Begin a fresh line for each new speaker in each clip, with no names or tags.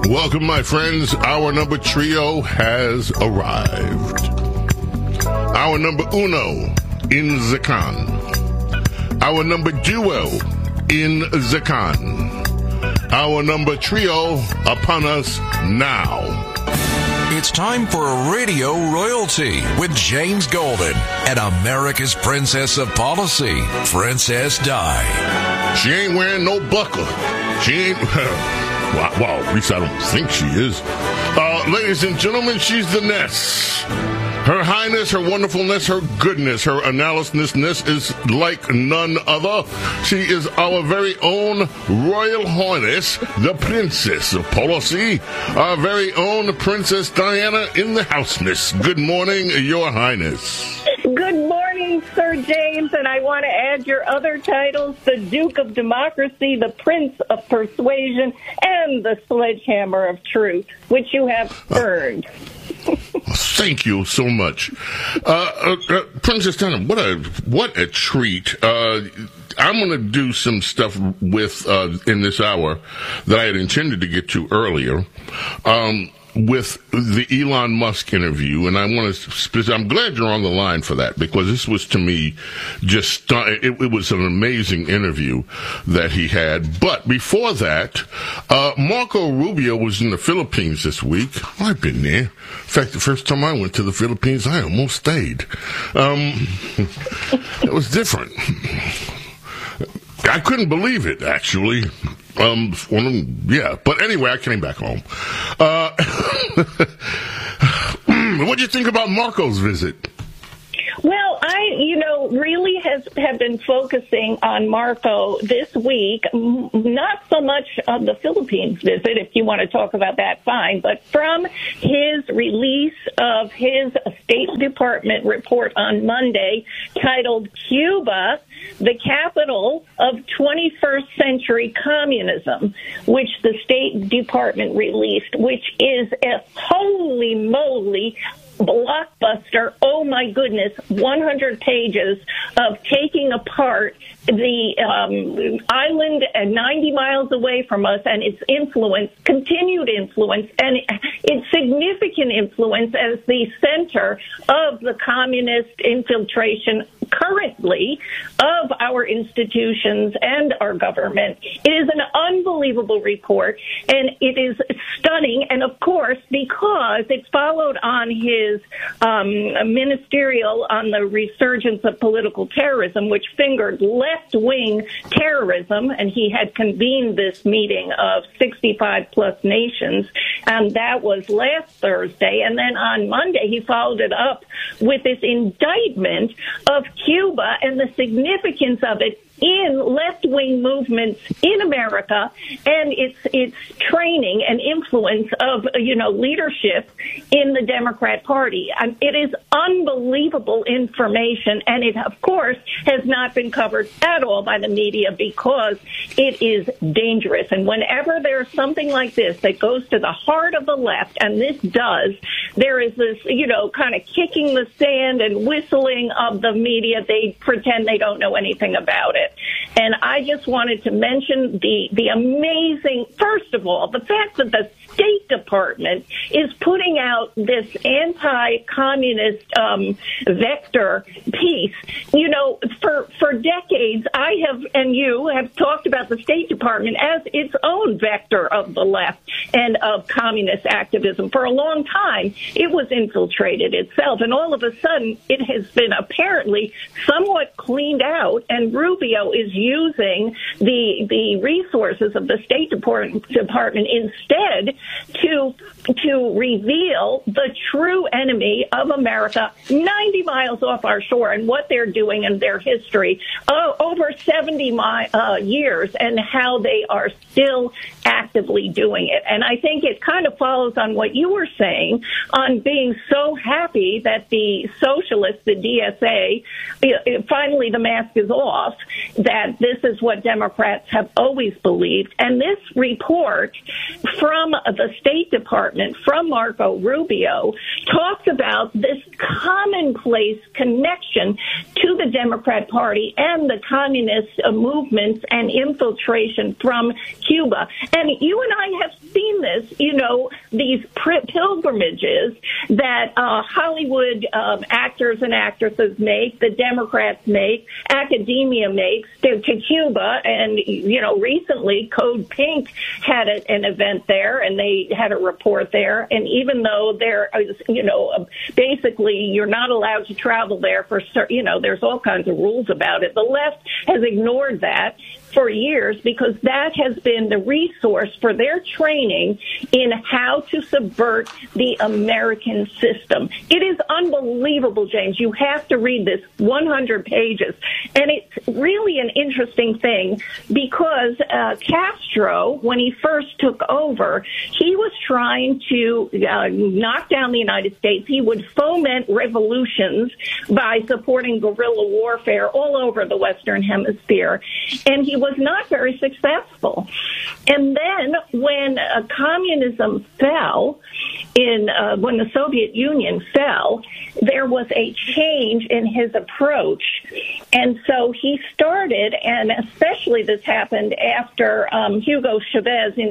Welcome, my friends. Our number trio has arrived. Our number uno in Zakan. Our number duo in Zakan. Our number trio upon us now.
It's time for Radio Royalty with James Golden and America's Princess of Policy, Princess Di.
She ain't wearing no buckle. She ain't... Well, at least I don't think she is. Ladies and gentlemen, she's the Ness. Her highness, her wonderfulness, her goodness, her analysisness is like none other. She is our very own Royal Highness, the Princess of Policy, our very own Princess Diana in the houseness. Good morning, Your Highness.
Good morning, Sir James, and I want to add your other titles, the Duke of Democracy, the Prince of Persuasion, and the Sledgehammer of Truth, which you have earned.
Thank you so much. Princess Diana, what a treat. I'm going to do some stuff with in this hour that I had intended to get to earlier. With the Elon Musk interview, and I want to. I'm glad you're on the line for that, because this was, to me, just it was an amazing interview that he had. But before that, Marco Rubio was in the Philippines this week. I've been there. In fact, the first time I went to the Philippines, I almost stayed. It was different. I couldn't believe it, actually. Yeah, but anyway, I came back home. What do you think about Marco's visit?
Well, I, really have been focusing on Marco this week, not so much on the Philippines visit, if you want to talk about that, fine, but from his release of his State Department report on Monday titled Cuba, the Capital of 21st Century Communism, which the State Department released, which is a holy moly blockbuster, oh my goodness, 100 pages of taking apart the island 90 miles away from us and its influence, continued influence, and its significant influence as the center of the communist infiltration currently of our institutions and our government. It is an unbelievable report, and it is stunning, and of course, because it followed on his ministerial on the resurgence of political terrorism, which fingered left-wing terrorism, and he had convened this meeting of 65-plus nations, and that was last Thursday, and then on Monday he followed it up with this indictment of Cuba and the significance of it in left-wing movements in America and its training and influence of, leadership in the Democrat Party. It is unbelievable information, and it, of course, has not been covered at all by the media because it is dangerous. And whenever there's something like this that goes to the heart of the left, and this does, there is this, kind of kicking the sand and whistling of the media. They pretend they don't know anything about it. And I just wanted to mention the amazing, first of all, the fact that the State Department is putting out this anti-communist vector piece. For decades, I have and you have talked about the State Department as its own vector of the left and of communist activism. For a long time, it was infiltrated itself, and all of a sudden, it has been apparently somewhat cleaned out, and Rubio is using the resources of the State Department instead to reveal the true enemy of America 90 miles off our shore and what they're doing in their history over 70 years and how they are still actively doing it. And I think it kind of follows on what you were saying on being so happy that the socialists, the DSA, finally the mask is off, that this is what Democrats have always believed. And this report from the State Department from Marco Rubio talks about this commonplace connection to the Democrat Party and the communist movements and infiltration from Cuba. And you and I have seen this, these pilgrimages that Hollywood actors and actresses make, the Democrats make, academia makes to Cuba. And, recently Code Pink had an event there, and they had a report there. And even though there is, basically you're not allowed to travel there for, there's all kinds of rules about it. The left has ignored that for years because that has been the resource for their training in how to subvert the American system. It is unbelievable, James. You have to read this 100 pages. And it's really an interesting thing because Castro, when he first took over, he was trying to knock down the United States. He would foment revolutions by supporting guerrilla warfare all over the Western Hemisphere. And he was not very successful. And then when communism fell, when the Soviet Union fell, there was a change in his approach. And so he started, and especially this happened after Hugo Chavez in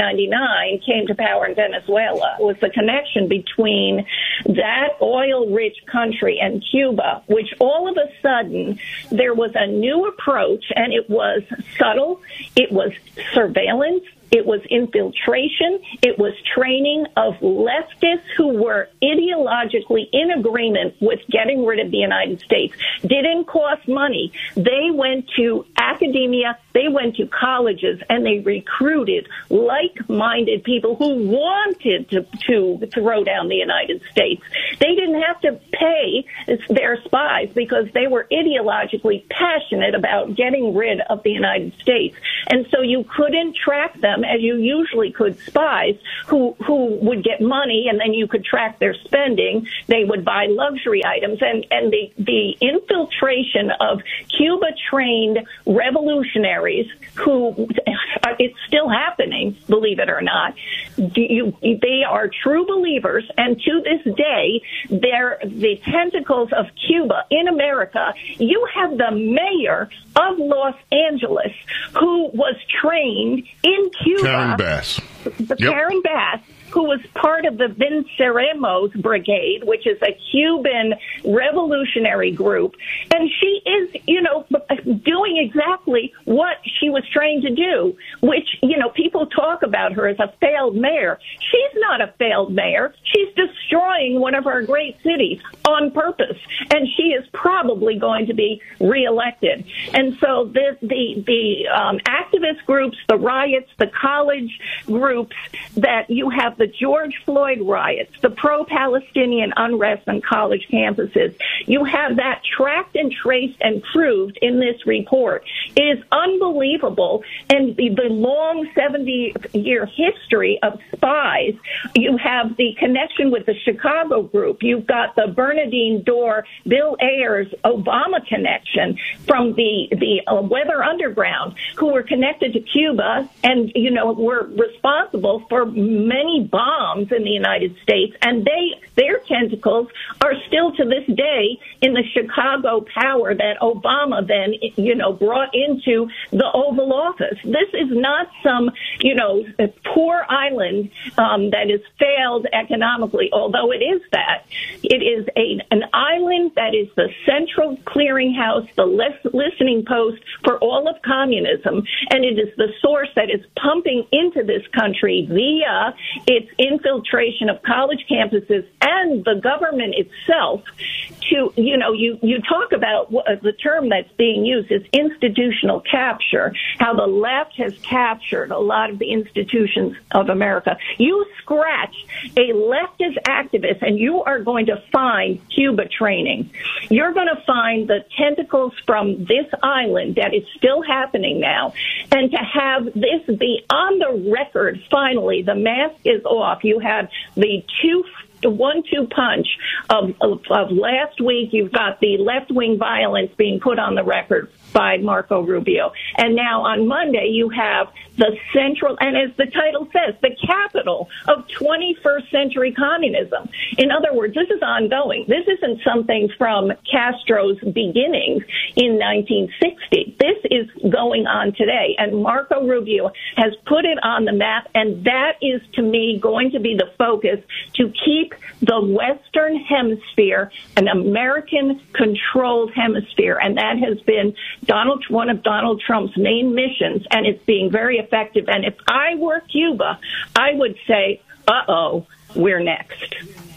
1999 came to power in Venezuela, was the connection between that oil-rich country and Cuba, which all of a sudden there was a new approach, and it was subtle, it was surveillance, it was infiltration. It was training of leftists who were ideologically in agreement with getting rid of the United States. Didn't cost money. They went to academia, they went to colleges, and they recruited like-minded people who wanted to throw down the United States. They didn't have to pay their spies because they were ideologically passionate about getting rid of the United States. And so you couldn't track them as you usually could spies who would get money, and then you could track their spending. They would buy luxury items, and the infiltration of Cuba-trained revolutionaries who, it's still happening, believe it or not. They are true believers, and to this day, they're the tentacles of Cuba in America. You have the mayor of Los Angeles who was trained in Cuba.
Karen Bass.
Karen Bass, who was part of the Venceremos Brigade, which is a Cuban revolutionary group. And she is, doing exactly what she was trained to do, which, people talk about her as a failed mayor. She's not a failed mayor. She's destroying one of our great cities on purpose, and she is probably going to be reelected. And so the activist groups, the riots, the college groups that you have, the George Floyd riots, the pro-Palestinian unrest on college campuses, you have that tracked and traced and proved in this report. It is unbelievable. And the long 70-year history of spies, you have the connection with the Chicago group. You've got the Bernardine Dohrn, Bill Ayers, Obama connection from the Weather Underground, who were connected to Cuba and, were responsible for many bombs in the United States. And their tentacles are still to this day in the Chicago power that Obama then, brought into the Oval Office. This is not some, poor island that is failed economically, although it is that. It is an island that is the central clearinghouse, the listening post for all of communism, and it is the source that is pumping into this country via its infiltration of college campuses and the government itself to, you talk about the term that's being used is institutional capture, how the left has captured a lot of the institutions of America. You scratch a leftist activist and you are going to find Cuba training. You're going to find the tentacles from this island that is still happening now. And to have this be on the record, finally, the mask is off. You have the two 1-2 punch of last week. You've got the left-wing violence being put on the record by Marco Rubio. And now on Monday, you have the central, and as the title says, the capital of 21st century communism. In other words, this is ongoing. This isn't something from Castro's beginnings in 1960. This is going on today, and Marco Rubio has put it on the map, and that is, to me, going to be the focus to keep the Western Hemisphere an American-controlled hemisphere, and that has been one of Donald Trump's main missions, and it's being very effective. And if I were Cuba, I would say, we're next.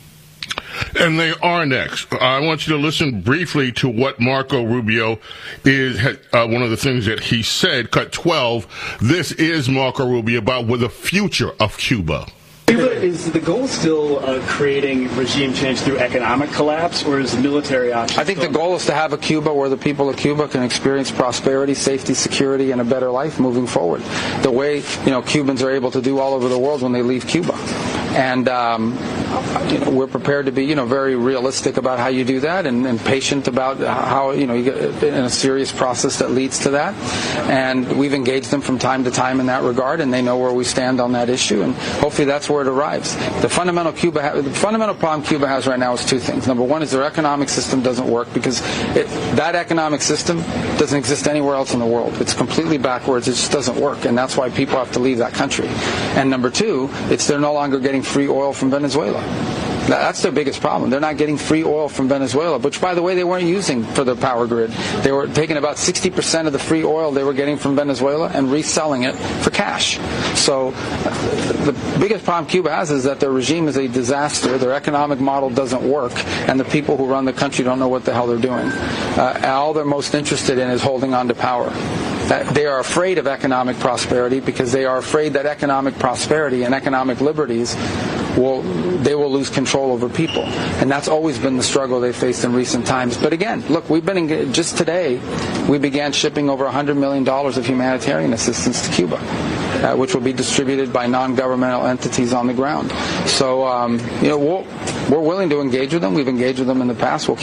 And they are next. I want you to listen briefly to what Marco Rubio is, one of the things that he said, cut 12. This is Marco Rubio about the future of Cuba.
Cuba, is the goal still creating regime change through economic collapse, or is the military option?
I think the goal is to have a Cuba where the people of Cuba can experience prosperity, safety, security, and a better life moving forward. The way Cubans are able to do all over the world when they leave Cuba. And we're prepared to be very realistic about how you do that, and patient about how you get in a serious process that leads to that. And we've engaged them from time to time in that regard, and they know where we stand on that issue. And hopefully that's where it arrives. The fundamental problem Cuba has right now is two things. Number one is their economic system doesn't work because that economic system doesn't exist anywhere else in the world. It's completely backwards. It just doesn't work, and that's why people have to leave that country. And number two, they're no longer getting free oil from Venezuela. That's their biggest problem. They're not getting free oil from Venezuela, which, by the way, they weren't using for their power grid. They were taking about 60% of the free oil they were getting from Venezuela and reselling it for cash. So the biggest problem Cuba has is that their regime is a disaster, their economic model doesn't work, and the people who run the country don't know what the hell they're doing. All they're most interested in is holding on to power. They are afraid of economic prosperity because they are afraid that economic prosperity and economic liberties they will lose control over people. And that's always been the struggle they faced in recent times. But again, look, just today, we began shipping over $100 million of humanitarian assistance to Cuba, which will be distributed by non-governmental entities on the ground. So, we're willing to engage with them. We've engaged with them in the past. We'll